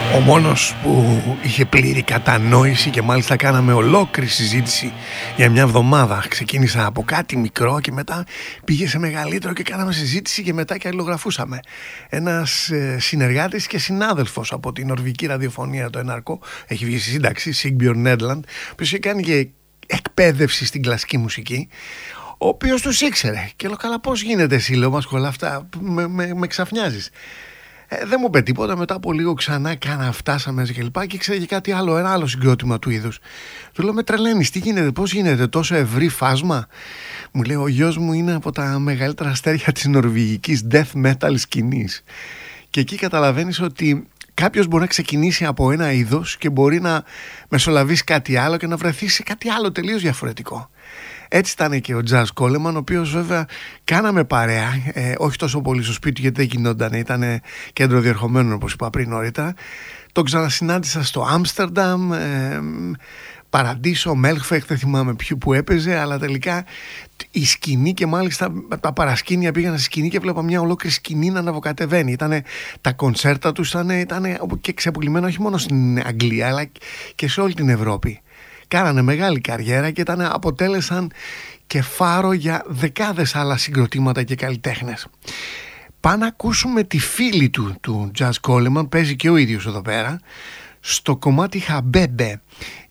Ο μόνος που είχε πλήρη κατανόηση και μάλιστα κάναμε ολόκληρη συζήτηση για μια εβδομάδα. Ξεκίνησα από κάτι μικρό και μετά πήγε σε μεγαλύτερο και κάναμε συζήτηση και μετά και αλληλογραφούσαμε. Ένας συνεργάτης και συνάδελφος από την νορβηγική ραδιοφωνία, το NRK, έχει βγει στη σύνταξη, Sigbjørn Nedland, που είχε κάνει και εκπαίδευση στην κλασική μουσική, ο οποίος τους ήξερε. Και λέω, καλά, πώς γίνεται εσύ, λέω, μας κολλά αυτά, με ξαφνιάζεις. Δεν μου είπε τίποτα. Μετά από λίγο ξανά φτάσαμε και λοιπά και ήξερε και κάτι άλλο, ένα άλλο συγκρότημα του είδους. Του λέω, με τρελαίνεις, τι γίνεται, πώς γίνεται τόσο ευρύ φάσμα? Μου λέει, ο γιος μου είναι από τα μεγαλύτερα αστέρια της νορβηγικής death metal σκηνής. Και εκεί καταλαβαίνεις ότι κάποιος μπορεί να ξεκινήσει από ένα είδος και μπορεί να μεσολαβήσει κάτι άλλο και να βρεθεί σε κάτι άλλο τελείως διαφορετικό. Έτσι ήταν και ο Jazz Coleman, ο οποίος βέβαια κάναμε παρέα, όχι τόσο πολύ στο σπίτι γιατί δεν γινόταν, ήταν κέντρο διερχομένων όπως είπα πριν νωρίτερα. Τον ξανασυνάντησα στο Άμστερνταμ, Παραντήσο, Μέλχφεχτ, δεν θυμάμαι που έπαιζε, αλλά τελικά η σκηνή και μάλιστα τα παρασκήνια πήγαινα στη σκηνή και βλέπα μια ολόκληρη σκηνή να αναβοκατεβαίνει. Τα κονσέρτα τους ήταν και ξεπουλημένα όχι μόνο στην Αγγλία αλλά και σε όλη την Ευρώπη. Κάνανε μεγάλη καριέρα και αποτέλεσαν και φάρο για δεκάδες άλλα συγκροτήματα και καλλιτέχνες. Πάμε να ακούσουμε τη φίλη του Jazz Coleman, παίζει και ο ίδιος εδώ πέρα, στο κομμάτι Χαμπέμπε.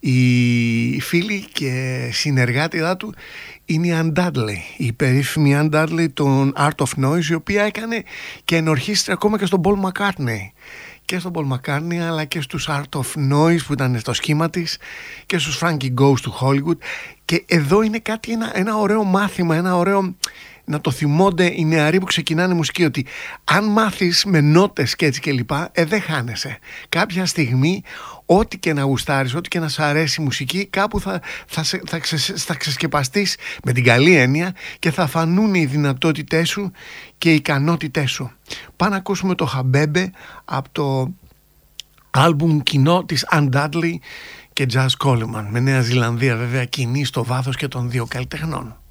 Η φίλη και συνεργάτηδά του είναι η Ann Dudley, η περίφημη Ann Dudley των Art of Noise, η οποία έκανε και ενορχίστρια ακόμα και στον Paul McCartney. Και στον Paul McCartney αλλά και στους Art of Noise που ήταν στο σχήμα της και στους Frankie Goes του Hollywood. Και εδώ είναι κάτι, ένα ωραίο μάθημα, ένα ωραίο να το θυμώνται οι νεαροί που ξεκινάνε μουσική, ότι αν μάθεις με νότες και έτσι και λοιπά, δεν χάνεσαι. Κάποια στιγμή ό,τι και να γουστάρεις, ό,τι και να σου αρέσει η μουσική, κάπου θα ξεσκεπαστείς με την καλή έννοια και θα φανούν οι δυνατότητές σου και οι ικανότητές σου. Πάμε να ακούσουμε το Χαμπέμπε από το άλμπουμ κοινό της Ann Dudley και Jazz Coleman, με Νέα Ζηλανδία βέβαια κοινή στο βάθος και των δύο καλλιτεχνών.